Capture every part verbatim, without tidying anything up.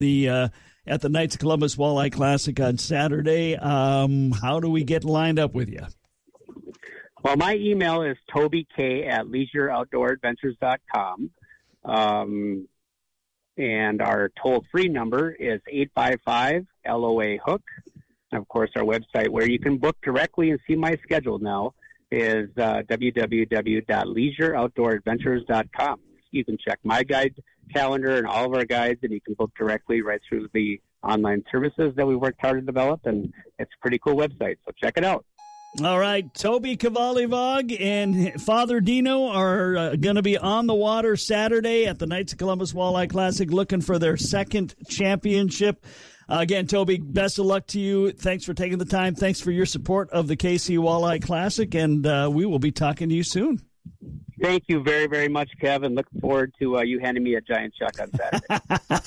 the uh, at the Knights of Columbus Walleye Classic on Saturday. Um, how do we get lined up with you? Well, my email is toby k at leisure outdoor adventures dot com. Um, and our toll-free number is eight five five L O A hook. And, of course, our website where you can book directly and see my schedule now is uh, w w w dot leisure outdoor adventures dot com. You can check my guide calendar and all of our guides, and you can book directly right through the online services that we worked hard to develop, and it's a pretty cool website, so check it out. All right, Toby Kavalivog and Father Dino are uh, going to be on the water Saturday at the Knights of Columbus Walleye Classic looking for their second championship. Uh, again, Toby, best of luck to you. Thanks for taking the time. Thanks for your support of the K C Walleye Classic, and uh, we will be talking to you soon. Thank you very, very much, Kevin. Looking forward to uh, you handing me a giant check on Saturday.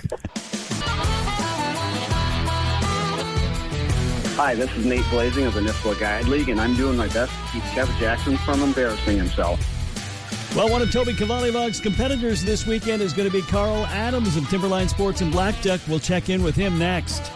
Hi, this is Nate Blazing of the Nipawin Guide League, and I'm doing my best to keep Kevin Jackson from embarrassing himself. Well, one of Toby Kavalivog's competitors this weekend is going to be Carl Adams of Timberline Sports in Black Duck. We'll check in with him next.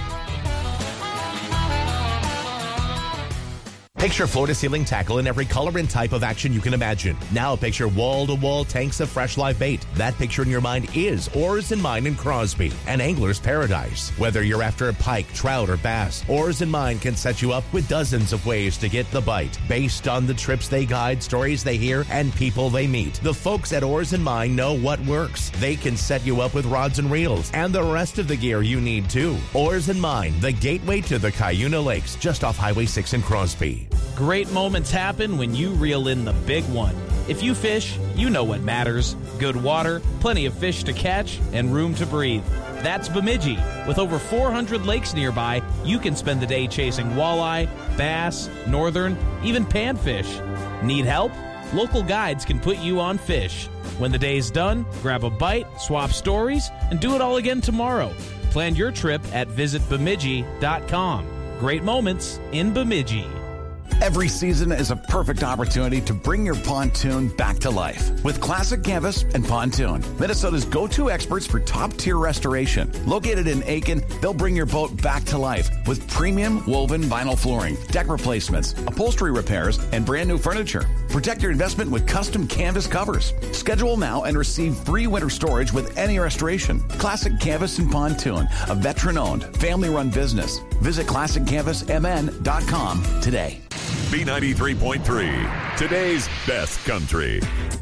Picture floor-to-ceiling tackle in every color and type of action you can imagine. Now picture wall-to-wall tanks of fresh live bait. That picture in your mind is Oars and Mine in Crosby, an angler's paradise. Whether you're after a pike, trout, or bass, Oars and Mine can set you up with dozens of ways to get the bite, based on the trips they guide, stories they hear, and people they meet. The folks at Oars and Mine know what works. They can set you up with rods and reels, and the rest of the gear you need too. Oars and Mine, the gateway to the Cuyuna Lakes, just off Highway six in Crosby. Great moments happen when you reel in the big one. If you fish, you know what matters. Good water, plenty of fish to catch, and room to breathe. That's Bemidji. With over four hundred lakes nearby, you can spend the day chasing walleye, bass, northern, even panfish. Need help? Local guides can put you on fish. When the day's done, grab a bite, swap stories, and do it all again tomorrow. Plan your trip at visit bemidji dot com. Great moments in Bemidji. Every season is a perfect opportunity to bring your pontoon back to life with Classic Canvas and Pontoon, Minnesota's go-to experts for top-tier restoration. Located in Aiken, they'll bring your boat back to life with premium woven vinyl flooring, deck replacements, upholstery repairs, and brand new furniture. Protect your investment with custom canvas covers. Schedule now and receive free winter storage with any restoration. Classic Canvas and Pontoon, a veteran-owned, family-run business. Visit classic canvas m n dot com today. B ninety-three point three, today's best country.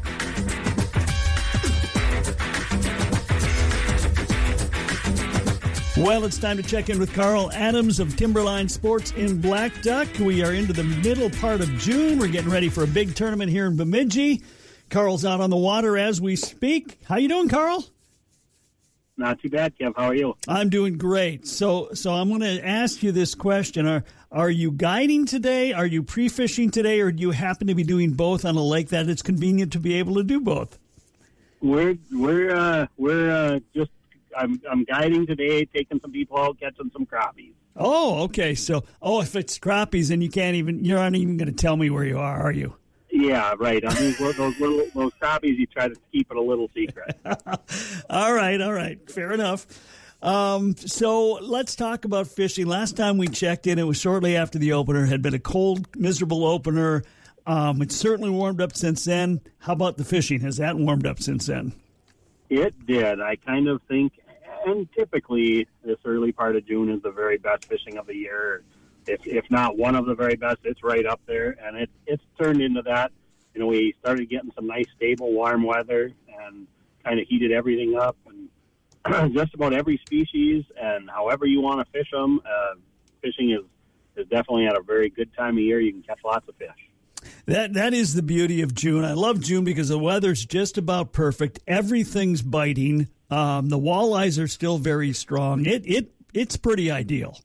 Well, it's time to check in with Carl Adams of Timberline Sports in Black Duck. We are into the middle part of June. We're getting ready for a big tournament here in Bemidji. Carl's out on the water as we speak. How you doing, Carl? Not too bad, Kev. How are you? I'm doing great. So so I'm going to ask you this question. Are are you guiding today? Are you pre-fishing today? Or do you happen to be doing both on a lake that it's convenient to be able to do both? We're we're uh, we're uh, just I'm I'm guiding today, taking some people out, catching some crappies. Oh, okay. So oh, if it's crappies, then you can't even you're not even going to tell me where you are, are you? Yeah, right. I mean, those little those crappies, you try to keep it a little secret. all right, all right, fair enough. Um, so let's talk about fishing. Last time we checked in, it was shortly after the opener. It had been a cold, miserable opener. Um, it's certainly warmed up since then. How about the fishing? Has that warmed up since then? It did. I kind of think, and typically this early part of June is the very best fishing of the year. If if not one of the very best, it's right up there, and it it's turned into that. You know, we started getting some nice, stable, warm weather, and kind of heated everything up, and just about every species, and however you want to fish them, uh, fishing is is definitely at a very good time of year. You can catch lots of fish. That that is the beauty of June. I love June because the weather's just about perfect. Everything's biting. Um, the walleyes are still very strong. It it it's pretty ideal.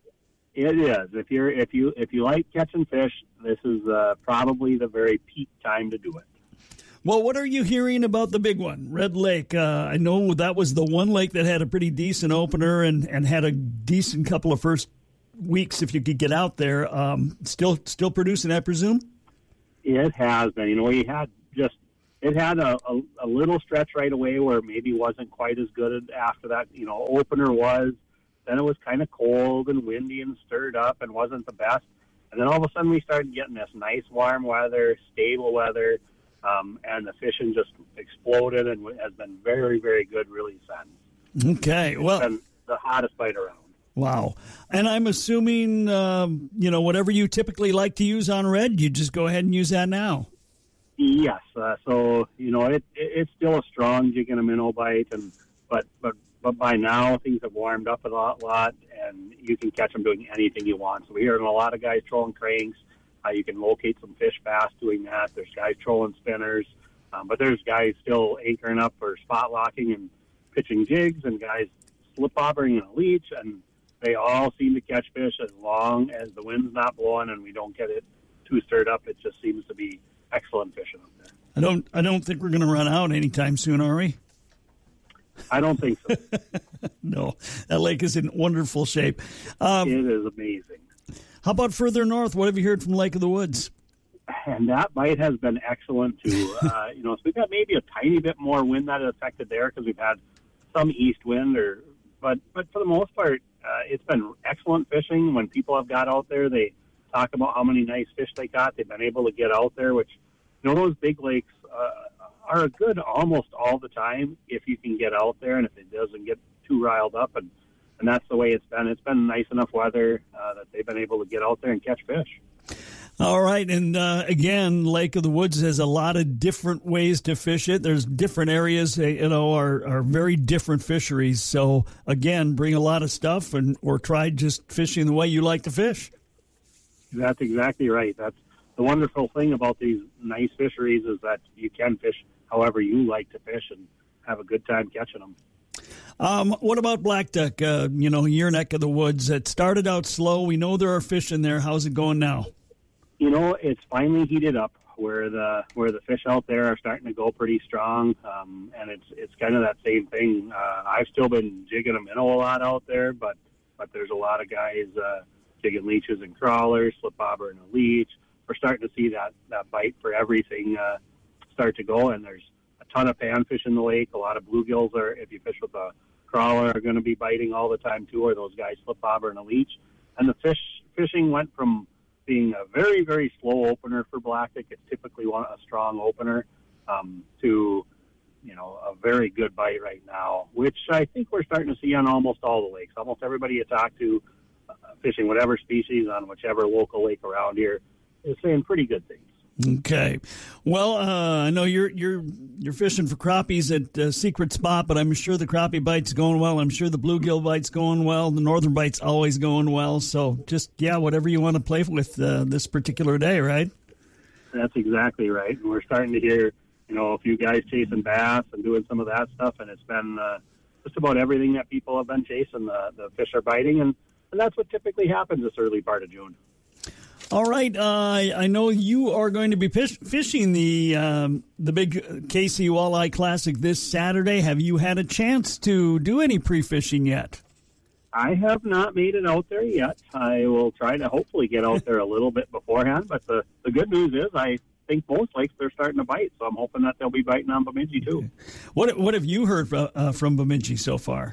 It is. If you're if you if you like catching fish, this is uh, probably the very peak time to do it. Well, what are you hearing about the big one, Red Lake? Uh, I know that was the one lake that had a pretty decent opener and, and had a decent couple of first weeks if you could get out there. Um, still still producing, I presume? It has been. You know, we had just it had a, a, a little stretch right away where maybe wasn't quite as good after that. You know, opener was. Then it was kind of cold and windy and stirred up and wasn't the best. And then all of a sudden we started getting this nice warm weather, stable weather, um, and the fishing just exploded and has been very, very good really since. Okay, It's well, been the hottest bite around. wow. And I'm assuming, um, you know, whatever you typically like to use on red, you just go ahead and use that now. Yes, uh, so you know it, it it's still a strong jig and a minnow bite, and but but but by now things have warmed up a lot, lot, and you can catch them doing anything you want. So we're hearing a lot of guys trolling cranks. Uh, you can locate some fish fast doing that. There's guys trolling spinners, um, but there's guys still anchoring up or spot locking and pitching jigs, and guys slip bobbering in a leech, and they all seem to catch fish as long as the wind's not blowing and we don't get it too stirred up. It just seems to be excellent fishing up there. I don't I don't think we're going to run out anytime soon, are we? I don't think so. No, that lake is in wonderful shape. Um, It is amazing. how about further north? What have you heard from Lake of the Woods? And that bite has been excellent too. Uh, you know, so we've got maybe a tiny bit more wind that has affected there because we've had some east wind, or but but for the most part, uh, it's been excellent fishing. When people have got out there, they talk about how many nice fish they got. They've been able to get out there, which you know those big lakes uh, are good almost all the time if you can get out there and if it doesn't get too riled up, and and that's the way it's been. It's been nice enough weather uh, that they've been able to get out there and catch fish. All right, and uh, again, Lake of the Woods has a lot of different ways to fish it. There's different areas, uh, you know, are, are very different fisheries. So again, bring a lot of stuff, and or try just fishing the way you like to fish. That's exactly right. That's the wonderful thing about these nice fisheries is that you can fish however you like to fish and have a good time catching them. Um, what about black duck? Uh, you know, your neck of the woods. It started out slow. We know there are fish in there. How's it going now? You know, it's finally heated up where the where the fish out there are starting to go pretty strong, um, and it's it's kind of that same thing. Uh, I've still been jigging a minnow a lot out there, but but there's a lot of guys uh, jigging leeches and crawlers, slip bobber and a leech. We're starting to see that that bite for everything uh, start to go, and there's a ton of panfish in the lake. A lot of bluegills are, if you fish with a crawler, are going to be biting all the time too, or those guys slip bobber and a leech. And the fish fishing went from being a very, very slow opener for blacktick, it's typically one, a strong opener, um, to, you know, a very good bite right now, which I think we're starting to see on almost all the lakes. Almost everybody you talk to uh, fishing whatever species on whichever local lake around here is saying pretty good things. Okay. Well, uh, I know you're you're you're fishing for crappies at uh, Secret Spot, but I'm sure the crappie bite's going well. I'm sure the bluegill bite's going well. The northern bite's always going well. So just, yeah, whatever you want to play with uh, this particular day, right? That's exactly right. And we're starting to hear, you know, a few guys chasing bass and doing some of that stuff, and it's been uh, just about everything that people have been chasing. The, the fish are biting, and, and that's what typically happens this early part of June. All right, uh, I know you are going to be fish, fishing the um, the big K C Walleye Classic this Saturday. Have you had a chance to do any pre-fishing yet? I have not made it out there yet. I will try to hopefully get out there a little bit beforehand, but the, the good news is I think most lakes they're starting to bite, so I'm hoping that they'll be biting on Bemidji too. What what have you heard from, uh, from Bemidji so far?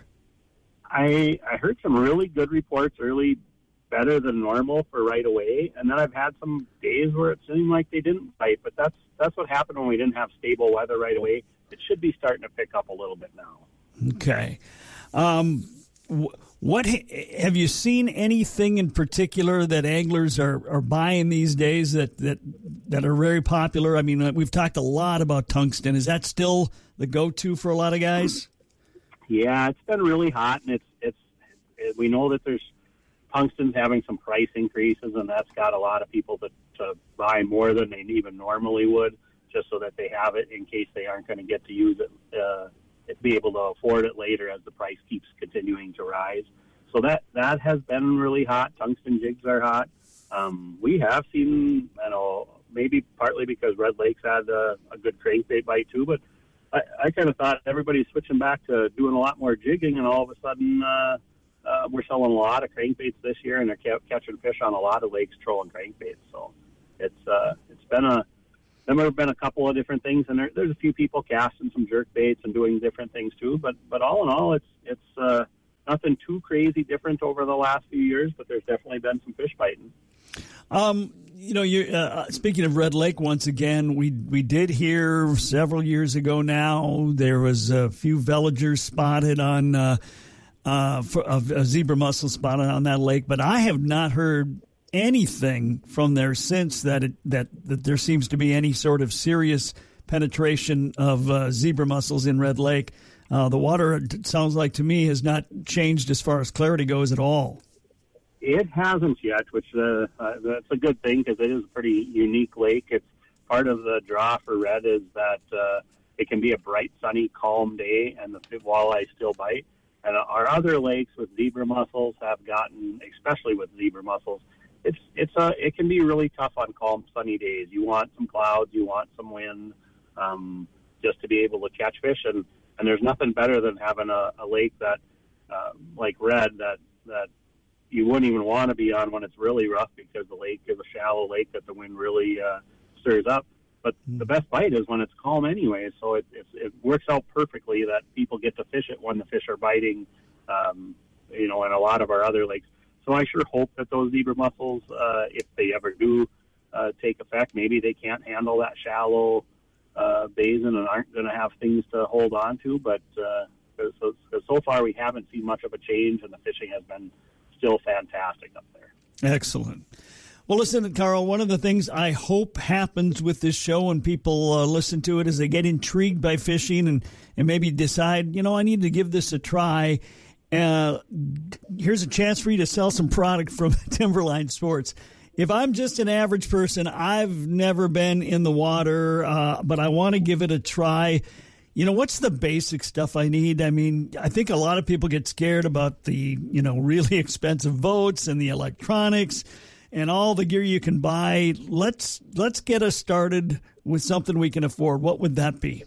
I I heard some really good reports early, better than normal for right away, and then I've had some days where it seemed like they didn't bite, but that's that's what happened when we didn't have stable weather right away. It should be starting to pick up a little bit now. Okay. Um, wh- what have you seen anything in particular that anglers are, are buying these days that, that that are very popular? I mean, we've talked a lot about tungsten. Is that still the go-to for a lot of guys? Yeah, it's been really hot, and it's it's it, we know that there's tungsten's having some price increases, and that's got a lot of people to, to buy more than they even normally would, just so that they have it in case they aren't going to get to use it, uh, be able to afford it later as the price keeps continuing to rise. So that that has been really hot. Tungsten jigs are hot. Um, we have seen, you know, maybe partly because Red Lake's had a, a good crankbait bite too, but I, I kind of thought everybody's switching back to doing a lot more jigging, and all of a sudden uh, uh, we're selling a lot of crankbaits this year, and they're ca- catching fish on a lot of lakes trolling crankbaits. So it's uh, it's been a there have been a couple of different things, and there, there's a few people casting some jerk baits and doing different things too. But but all in all, it's it's uh, nothing too crazy different over the last few years. But there's definitely been some fish biting. Um, you know, you uh, speaking of Red Lake once again, we we did hear several years ago now there was a few veligers spotted on uh, uh, for, a, a zebra mussel spotted on that lake, but I have not heard anything from there since that it, that that there seems to be any sort of serious penetration of uh, zebra mussels in Red Lake. Uh, the water, it sounds like to me, has not changed as far as clarity goes at all. It hasn't yet, which uh, uh, that's a good thing because it is a pretty unique lake. It's part of the draw for red is that uh, it can be a bright, sunny, calm day, and the walleye still bite. And our other lakes with zebra mussels have gotten, especially with zebra mussels, it's it's a it can be really tough on calm, sunny days. You want some clouds, you want some wind, um, just to be able to catch fish. And, and there's nothing better than having a, a lake that, uh, like red, that that. you wouldn't even want to be on when it's really rough because the lake is a shallow lake that the wind really uh, stirs up. But mm. the best bite is when it's calm anyway, so it, it, it works out perfectly that people get to fish it when the fish are biting, um, you know, in a lot of our other lakes. So I sure hope that those zebra mussels, uh, if they ever do uh, take effect, maybe they can't handle that shallow uh, basin and aren't going to have things to hold on to. But uh, so, so far we haven't seen much of a change, and the fishing has been still fantastic up there. Excellent. Well, listen, Carl, one of the things I hope happens with this show and people uh, listen to it is they get intrigued by fishing and, and maybe decide, you know, I need to give this a try. Uh, here's a chance for you to sell some product from Timberline Sports. If I'm just an average person, I've never been in the water, uh, but I want to give it a try. You know, what's the basic stuff I need? I mean, I think a lot of people get scared about the, you know, really expensive boats and the electronics and all the gear you can buy. Let's let's get us started with something we can afford. What would that be?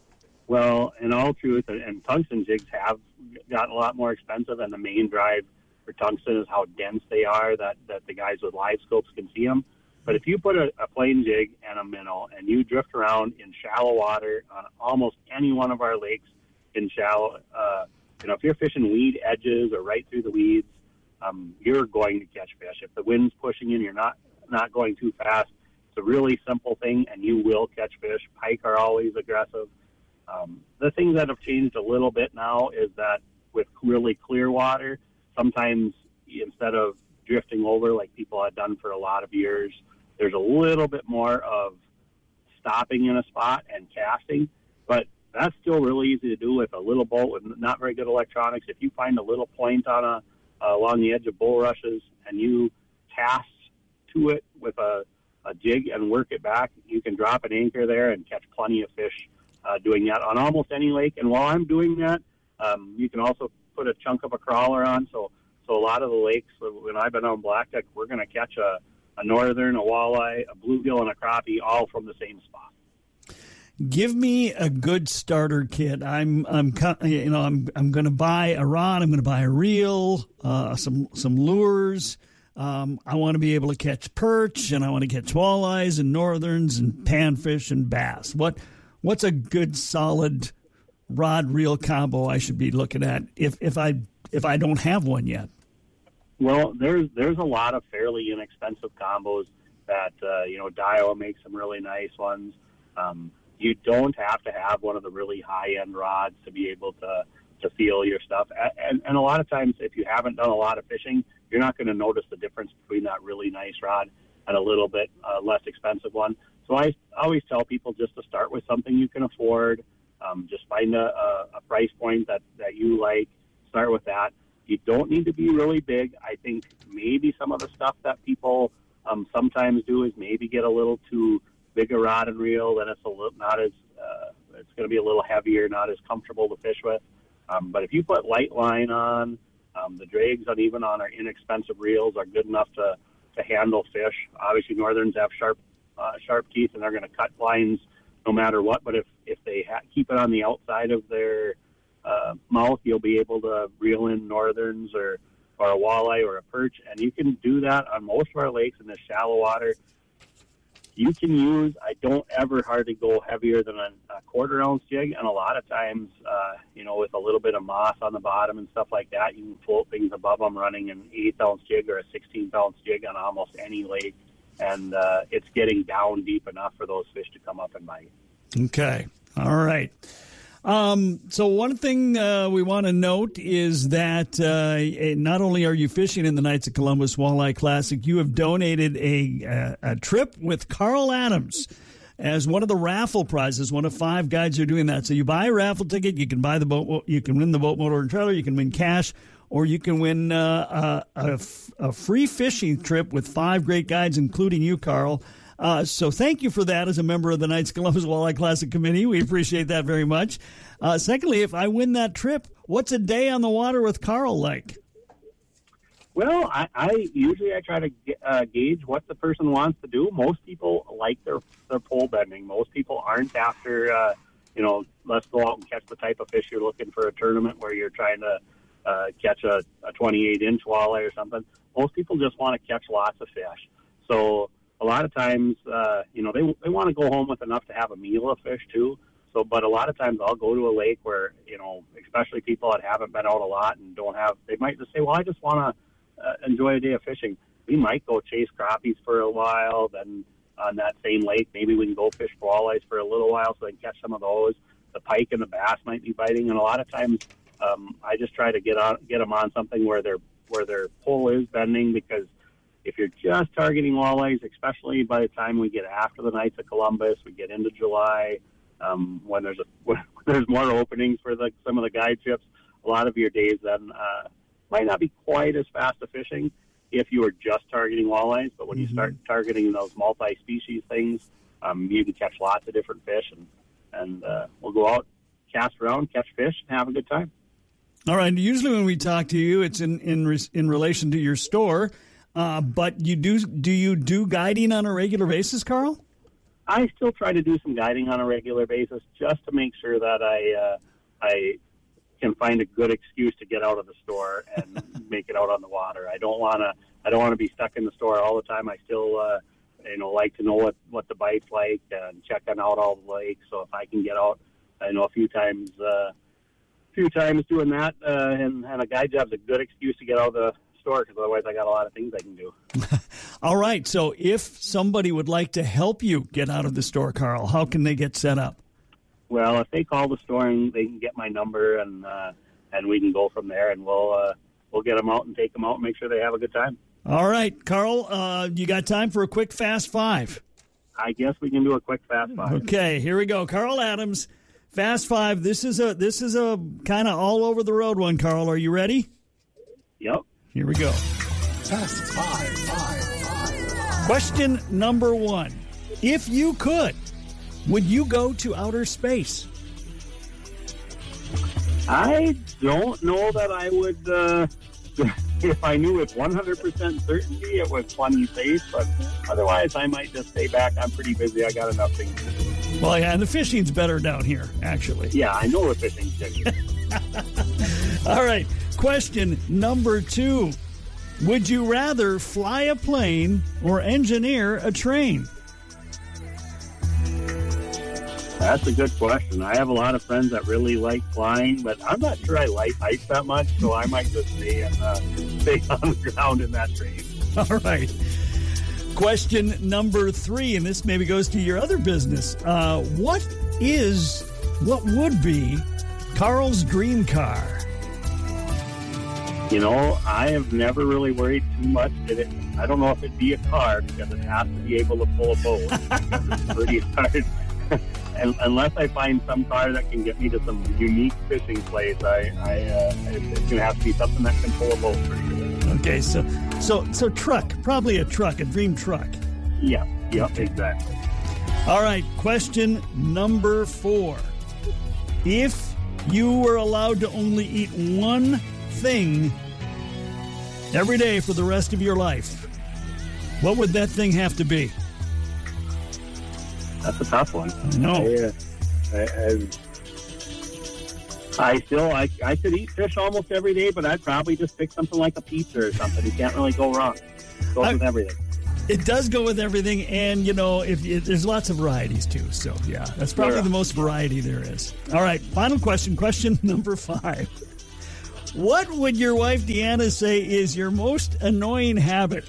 Well, in all truth, and tungsten jigs have gotten a lot more expensive, and the main drive for tungsten is how dense they are, that, that the guys with live scopes can see them. But if you put a, a plain jig and a minnow and you drift around in shallow water on almost any one of our lakes in shallow, uh, you know, if you're fishing weed edges or right through the weeds, um, you're going to catch fish. If the wind's pushing in, you're not, not going too fast. It's a really simple thing, and you will catch fish. Pike are always aggressive. Um, the things that have changed a little bit now is that with really clear water, sometimes instead of drifting over like people have done for a lot of years, there's a little bit more of stopping in a spot and casting, but that's still really easy to do with a little boat with not very good electronics. If you find a little point on a uh, along the edge of bulrushes and you cast to it with a, a jig and work it back, you can drop an anchor there and catch plenty of fish uh, doing that on almost any lake. And while I'm doing that, um, you can also put a chunk of a crawler on. So, so a lot of the lakes, when I've been on Blackduck, we're going to catch a a northern, a walleye, a bluegill, and a crappie, all from the same spot. Give me a good starter kit. I'm, I'm, you know, I'm, I'm going to buy a rod. I'm going to buy a reel, uh, some, some lures. Um, I want to be able to catch perch, and I want to catch walleyes and northerns and panfish and bass. What, what's a good solid rod reel combo I should be looking at if, if I, if I don't have one yet? Well, there's there's a lot of fairly inexpensive combos that, uh, you know, Daiwa makes some really nice ones. Um, you don't have to have one of the really high-end rods to be able to, to feel your stuff. And, and a lot of times, if you haven't done a lot of fishing, you're not going to notice the difference between that really nice rod and a little bit uh, less expensive one. So I always tell people just to start with something you can afford. Um, just find a, a, a price point that, that you like. Start with that. You don't need to be really big. I think maybe some of the stuff that people um, sometimes do is maybe get a little too big a rod and reel, then it's a little not as uh, it's going to be a little heavier, not as comfortable to fish with. Um, but if you put light line on, um, the drags on even on our inexpensive reels are good enough to, to handle fish. Obviously, northerns have sharp uh, sharp teeth, and they're going to cut lines no matter what. But if if they ha- keep it on the outside of their Uh, mouth, you'll be able to reel in northerns or, or a walleye or a perch, and you can do that on most of our lakes in the shallow water you can use, I don't ever hardly go heavier than a, a quarter ounce jig. And a lot of times, uh, you know, with a little bit of moss on the bottom and stuff like that, you can float things above them running an eighth ounce jig or a sixteenth ounce jig on almost any lake. And uh, it's getting down deep enough for those fish to come up and bite. Okay. All right. Um, so one thing uh, we want to note is that uh, not only are you fishing in the Knights of Columbus Walleye Classic, you have donated a, a, a trip with Carl Adams as one of the raffle prizes. One of five guides are doing that. So you buy a raffle ticket, you can buy the boat, you can win the boat, motor, and trailer, you can win cash, or you can win uh, a, a, a free fishing trip with five great guides, including you, Carl. Uh, so thank you for that as a member of the Knights of Columbus Walleye Classic Committee. We appreciate that very much. Uh, secondly, if I win that trip, what's a day on the water with Carl like? Well, I, I usually I try to uh, gauge what the person wants to do. Most people like their, their pole bending. Most people aren't after, uh, you know, let's go out and catch the type of fish you're looking for a tournament where you're trying to uh, catch a, a twenty-eight inch walleye or something. Most people just want to catch lots of fish. So a lot of times, uh, you know, they they want to go home with enough to have a meal of fish too. So, but a lot of times I'll go to a lake where, you know, especially people that haven't been out a lot and don't have, they might just say, well, I just want to uh, enjoy a day of fishing. We might go chase crappies for a while. Then on that same lake, maybe we can go fish for walleyes for a little while so they can catch some of those. The pike and the bass might be biting, and a lot of times um, I just try to get on get them on something where their where their pole is bending, because if you're just targeting walleyes, especially by the time we get after the Knights of Columbus, we get into July, um, when there's a when there's more openings for the, some of the guide trips, a lot of your days then uh, might not be quite as fast a fishing if you were just targeting walleyes. But when mm-hmm. you start targeting those multi-species things, um, you can catch lots of different fish, and and uh, we'll go out, cast around, catch fish, and have a good time. All right. Usually when we talk to you, it's in in in relation to your store. Uh, but you do do you do guiding on a regular basis, Carl? I still try to do some guiding on a regular basis just to make sure that I uh, I can find a good excuse to get out of the store and make it out on the water. I don't want to I don't want to be stuck in the store all the time. I still uh, you know like to know what, what the bite's like and checking out all the lakes. So if I can get out, I know a few times uh, few times doing that, uh, and, and a guide job's a good excuse to get out of the store, because otherwise I got a lot of things I can do. All right. So if somebody would like to help you get out of the store, Carl, how can they get set up? Well, if they call the store, and they can get my number, and uh, and we can go from there, and we'll uh, we'll get them out and take them out and make sure they have a good time. All right, Carl, uh, you got time for a quick fast five? I guess we can do a quick fast five. Okay, here we go. Carl Adams, fast five. This is a this is a kind of all over the road one, Carl. Are you ready? Yep. Here we go. Fast five, five, five. Question number one. If you could, would you go to outer space? I don't know that I would, uh, if I knew with one hundred percent certainty it was plenty safe, but otherwise I might just stay back. I'm pretty busy. I got enough things to do. Well, yeah, and the fishing's better down here, actually. Yeah, I know the fishing's good. All right. Question number two. Would you rather fly a plane or engineer a train? That's a good question. I have a lot of friends that really like flying, but I'm not sure I like heights that much, so I might just stay, and, uh, stay on the ground in that train. All right. Question number three, and this maybe goes to your other business. Uh, what is, what would be Carl's dream car? You know, I have never really worried too much that it, I don't know if it'd be a car, because it has to be able to pull a boat. It's pretty hard. And unless I find some car that can get me to some unique fishing place, I, I uh, it's going to have to be something that can pull a boat for you. Okay, so so so truck, probably a truck, a dream truck. Yeah, yep, exactly. All right, question number four. If you were allowed to only eat one thing every day for the rest of your life, what would that thing have to be? That's a tough one. No. I, uh, I, I, I still, I, I could eat fish almost every day, but I'd probably just pick something like a pizza or something. You can't really go wrong. Goes I, with everything. It does go with everything, and, you know, if, if there's lots of varieties, too. So, yeah, that's probably Yeah. the most variety there is. All right, final question, question number five. What would your wife, Deanna, say is your most annoying habit?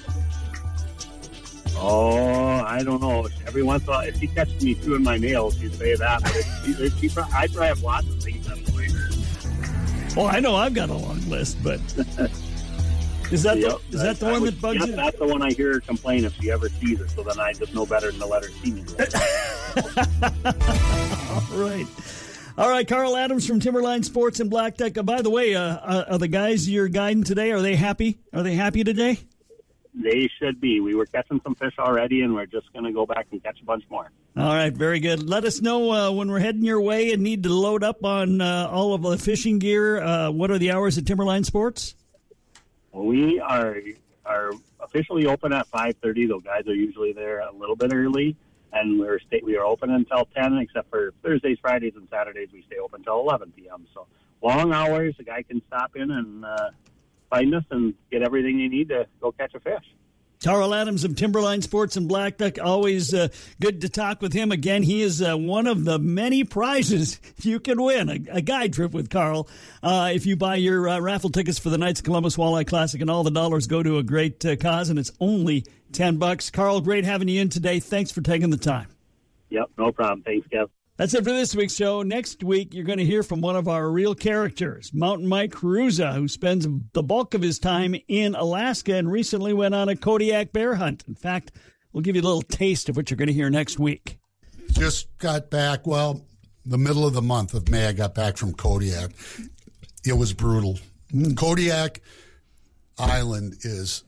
Oh, I don't know. Every once in a while, if she catches me chewing my nails, she'd say that. But if she, if she, I probably have lots of things that annoy her. Well, I know I've got a long list, but is that Yep, the, is that the I one would- that bugs yep, you? That's the one I hear her complain if she ever sees it. So then I just know better than to let her see me. All right. All right, Carl Adams from Timberline Sports in Black Duck. Uh, by the way, uh, uh, are the guys you're guiding today, are they happy? Are they happy today? They should be. We were catching some fish already, and we're just going to go back and catch a bunch more. All right, very good. Let us know uh, when we're heading your way and need to load up on uh, all of the fishing gear. Uh, what are the hours at Timberline Sports? We are are officially open at five thirty. Those guys are usually there a little bit early, and we're stay, we are open until ten, except for Thursdays, Fridays, and Saturdays. We stay open until eleven p.m. So long hours. The guy can stop in and uh, find us and get everything you need to go catch a fish. Carl Adams of Timberline Sports and Black Duck. Always uh, good to talk with him. Again, he is uh, one of the many prizes you can win, a, a guide trip with Carl. Uh, if you buy your uh, raffle tickets for the Knights of Columbus Walleye Classic, and all the dollars go to a great uh, cause, and it's only ten bucks. Carl, great having you in today. Thanks for taking the time. Yep, no problem. Thanks, Kev. That's it for this week's show. Next week, you're going to hear from one of our real characters, Mountain Mike Caruza, who spends the bulk of his time in Alaska and recently went on a Kodiak bear hunt. In fact, we'll give you a little taste of what you're going to hear next week. Just got back, well, the middle of the month of May, I got back from Kodiak. It was brutal. Mm. Kodiak Island is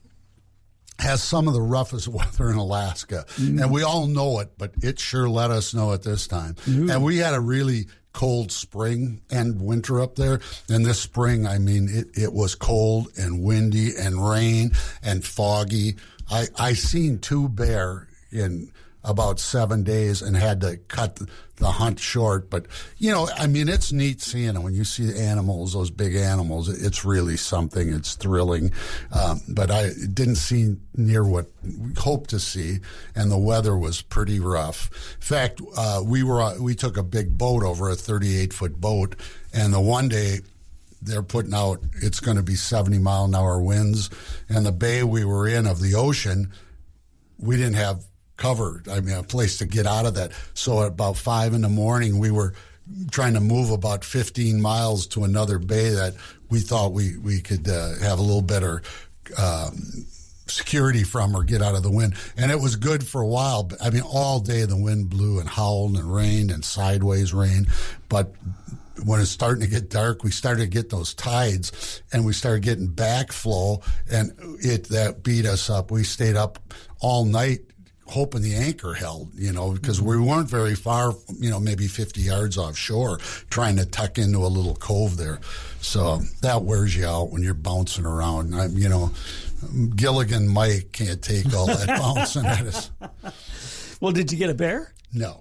has some of the roughest weather in Alaska. Mm. And we all know it, but it sure let us know it this time. Mm. And we had a really cold spring and winter up there. And this spring, I mean, it, it was cold and windy and rain and foggy. I, I seen two bear in about seven days and had to cut the hunt short. But, you know, I mean, it's neat seeing them. When you see animals, those big animals, it's really something. It's thrilling. Um, but I didn't see near what we hoped to see, and the weather was pretty rough. In fact, uh, we were we took a big boat over, a thirty-eight foot boat, and the one day they're putting out, it's going to be seventy mile an hour winds, and the bay we were in of the ocean, we didn't have covered. I mean, a place to get out of that. So at about five in the morning, we were trying to move about fifteen miles to another bay that we thought we, we could uh, have a little better um, security from or get out of the wind. And it was good for a while. But, I mean, all day the wind blew and howled and rained and sideways rain. But when it's starting to get dark, we started to get those tides, and we started getting backflow, and it that beat us up. We stayed up all night hoping the anchor held, you know, because we weren't very far, you know, maybe fifty yards offshore, trying to tuck into a little cove there. So that wears you out when you're bouncing around. I, you know, Gilligan Mike can't take all that bouncing at us. Well, did you get a bear? No.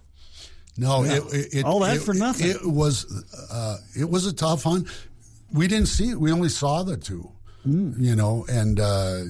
No, no. It, it, all that it, for nothing. It was, uh, it was a tough hunt. We didn't see it. We only saw the two, mm. you know, and uh,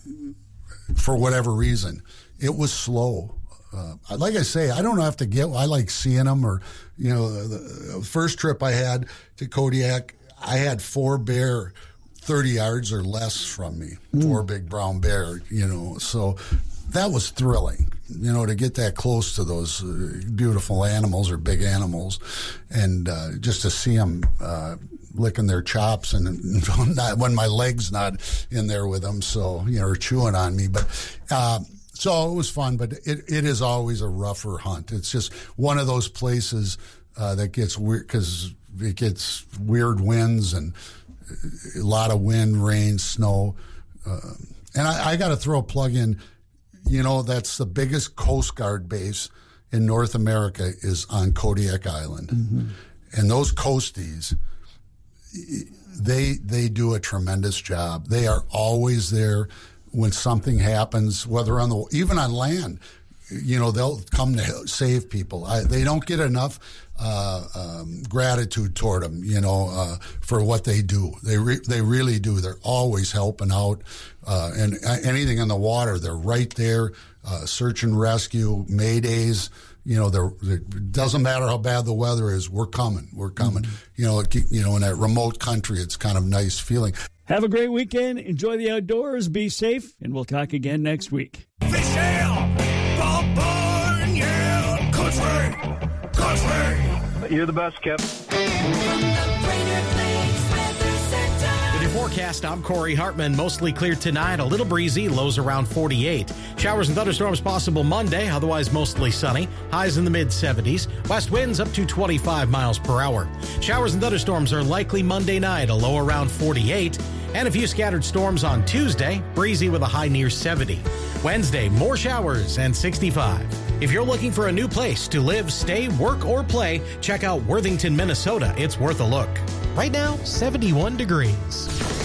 for whatever reason, it was slow. Uh, like I say, I don't have to get, I like seeing them, or, you know, the first trip I had to Kodiak, I had four bear thirty yards or less from me, mm. four big brown bear, you know, so that was thrilling, you know, to get that close to those uh, beautiful animals or big animals, and uh, just to see them uh, licking their chops, and not, when my leg's not in there with them, so, you know, or chewing on me, but, uh, so it was fun, but it, it is always a rougher hunt. It's just one of those places uh, that gets weird because it gets weird winds and a lot of wind, rain, snow. Uh, and I, I got to throw a plug in. You know, that's the biggest Coast Guard base in North America is on Kodiak Island. Mm-hmm. And those coasties, they they do a tremendous job. They are always there when something happens, whether on the, even on land, you know, they'll come to save people. I, they don't get enough uh, um, gratitude toward them, you know, uh, for what they do. They re- they really do. They're always helping out, uh, and anything in the water, they're right there. Uh, search and rescue, maydays. You know, they're, it doesn't matter how bad the weather is. We're coming. We're coming. Mm-hmm. You know, it, you know, in that remote country, it's kind of nice feeling. Have a great weekend. Enjoy the outdoors. Be safe, and we'll talk again next week. Fish ale, Bob Barn, yeah, country, country. You're the best, Kip. With your forecast, I'm Corey Hartman. Mostly clear tonight, a little breezy, lows around forty-eight. Showers and thunderstorms possible Monday, otherwise mostly sunny. Highs in the mid seventies. West winds up to twenty-five miles per hour. Showers and thunderstorms are likely Monday night, a low around forty-eight. And a few scattered storms on Tuesday, breezy with a high near seventy. Wednesday, more showers and sixty-five. If you're looking for a new place to live, stay, work, or play, check out Worthington, Minnesota. It's worth a look. Right now, seventy-one degrees.